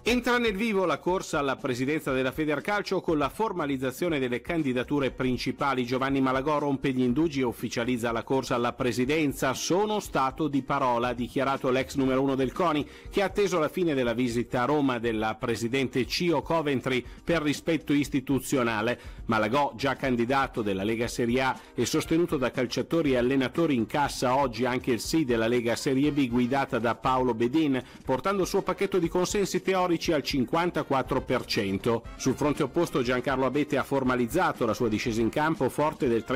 Entra nel vivo la corsa alla presidenza della Federcalcio con la formalizzazione delle candidature principali. Giovanni Malagò rompe gli indugi e ufficializza la corsa alla presidenza. Sono stato di parola, ha dichiarato l'ex numero 1 del CONI, che ha atteso la fine della visita a Roma della presidente Cio Coventry per rispetto istituzionale. Malagò, già candidato della Lega Serie A e sostenuto da calciatori e allenatori, incassa oggi anche il sì della Lega Serie B guidata da Paolo Bedin, portando il suo pacchetto di consensi teorici al 54%. Sul fronte opposto Giancarlo Abete ha formalizzato la sua discesa in campo forte del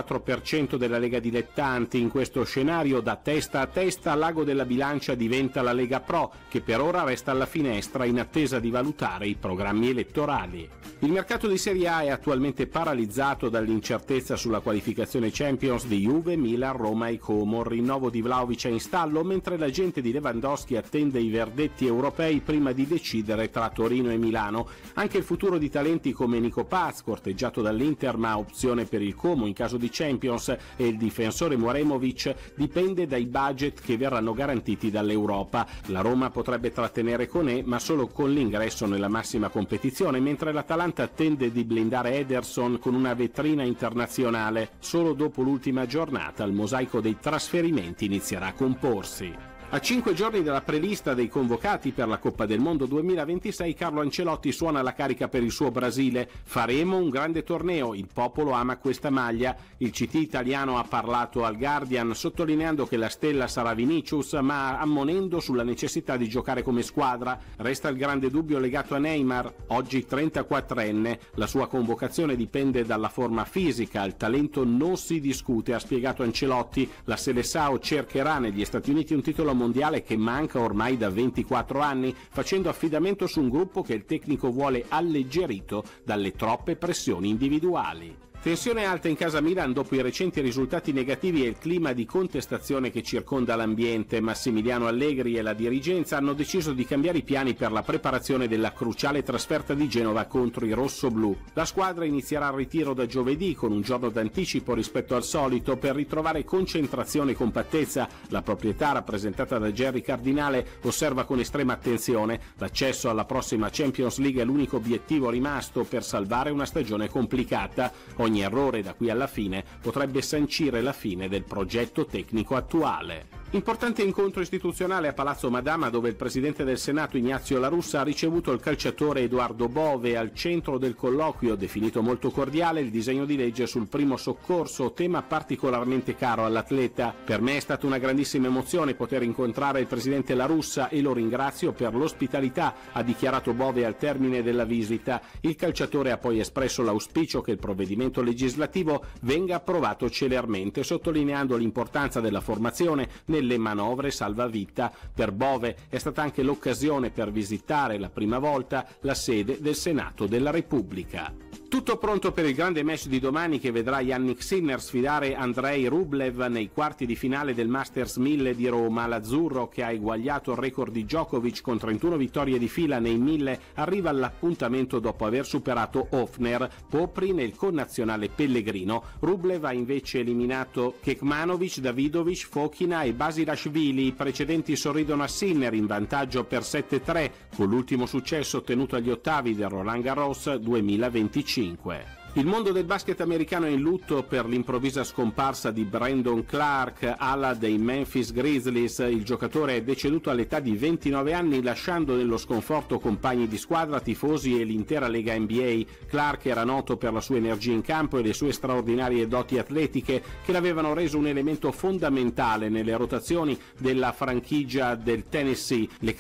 34% della Lega Dilettanti. In questo scenario da testa a testa l'ago della bilancia diventa la Lega Pro, che per ora resta alla finestra in attesa di valutare i programmi elettorali. Il mercato di Serie A è attualmente paralizzato dall'incertezza sulla qualificazione Champions di Juve, Milan, Roma e Como. Il rinnovo di Vlahovic è in stallo, mentre l'agente di Lewandowski attende i verdetti europei prima di decidere tra Torino e Milano. Anche il futuro di talenti come Nico Paz, corteggiato dall'Inter ma opzione per il Como in caso di Champions, e il difensore Muremovic dipende dai budget che verranno garantiti dall'Europa. La Roma potrebbe trattenere Koné, ma solo con l'ingresso nella massima competizione, mentre l'Atalanta attende di blindare Ederson con una vetrina internazionale. Solo dopo l'ultima giornata il mosaico dei trasferimenti inizierà a comporsi. A 5 giorni dalla prelista dei convocati per la Coppa del Mondo 2026, Carlo Ancelotti suona la carica per il suo Brasile. Faremo un grande torneo, il popolo ama questa maglia. Il CT italiano ha parlato al Guardian sottolineando che la stella sarà Vinicius, ma ammonendo sulla necessità di giocare come squadra. Resta il grande dubbio legato a Neymar, oggi 34enne. La sua convocazione dipende dalla forma fisica, il talento non si discute, ha spiegato Ancelotti. La Seleção cercherà negli Stati Uniti un titolo mondiale che manca ormai da 24 anni, facendo affidamento su un gruppo che il tecnico vuole alleggerito dalle troppe pressioni individuali. Tensione alta in casa Milan dopo i recenti risultati negativi e il clima di contestazione che circonda l'ambiente. Massimiliano Allegri e la dirigenza hanno deciso di cambiare i piani per la preparazione della cruciale trasferta di Genova contro i rossoblù. La squadra inizierà il ritiro da giovedì con un giorno d'anticipo rispetto al solito per ritrovare concentrazione e compattezza. La proprietà, rappresentata da Gerry Cardinale, osserva con estrema attenzione: l'accesso alla prossima Champions League è l'unico obiettivo rimasto per salvare una stagione complicata. Ogni errore da qui alla fine potrebbe sancire la fine del progetto tecnico attuale. Importante incontro istituzionale a Palazzo Madama, dove il presidente del Senato Ignazio La Russa ha ricevuto il calciatore Edoardo Bove. Al centro del colloquio, definito molto cordiale, il disegno di legge sul primo soccorso, tema particolarmente caro all'atleta. Per me è stata una grandissima emozione poter incontrare il presidente La Russa e lo ringrazio per l'ospitalità, ha dichiarato Bove al termine della visita. Il calciatore ha poi espresso l'auspicio che il provvedimento legislativo venga approvato celermente, sottolineando l'importanza della formazione nelle manovre salvavita. Per Bove è stata anche l'occasione per visitare la prima volta la sede del Senato della Repubblica. Tutto pronto per il grande match di domani che vedrà Yannick Sinner sfidare Andrei Rublev nei quarti di finale del Masters 1000 di Roma. L'azzurro, che ha eguagliato il record di Djokovic con 31 vittorie di fila nei 1000, arriva all'appuntamento dopo aver superato Hofner, Popri nel connazionale pellegrino. Rublev ha invece eliminato Kekmanovic, Davidovic, Fokina e Basilashvili. I precedenti sorridono a Sinner in vantaggio per 7-3 con l'ultimo successo ottenuto agli ottavi del Roland Garros 2025. Il mondo del basket americano è in lutto per l'improvvisa scomparsa di Brandon Clark, ala dei Memphis Grizzlies. Il giocatore è deceduto all'età di 29 anni, lasciando nello sconforto compagni di squadra, tifosi e l'intera Lega NBA. Clark era noto per la sua energia in campo e le sue straordinarie doti atletiche che l'avevano reso un elemento fondamentale nelle rotazioni della franchigia del Tennessee. Le